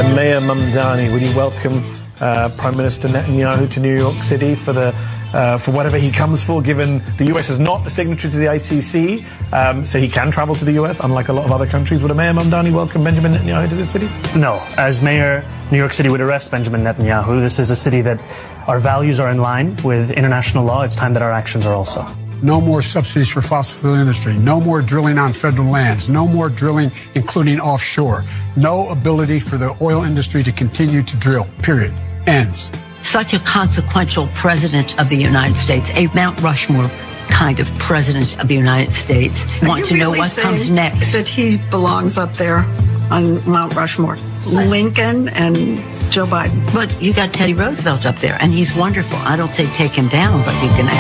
And Mayor Mamdani, will you welcome Prime Minister Netanyahu to New York City for whatever he comes for, given the US is not a signatory to the ICC, so he can travel to the US, unlike a lot of other countries. Would Mayor Mamdani welcome Benjamin Netanyahu to the city? No. As mayor, New York City would arrest Benjamin Netanyahu. This is a city that our values are in line with international law. It's time that our actions are also. No more subsidies for fossil fuel industry. No more drilling on federal lands. No more drilling, including offshore. No ability for the oil industry to continue to drill. Period. Ends. Such a consequential president of the United States, a Mount Rushmore kind of president of the United States. Want to know what comes next? That he belongs up there on Mount Rushmore. Lincoln and Joe Biden. But you got Teddy Roosevelt up there, and he's wonderful. I don't say take him down, but you can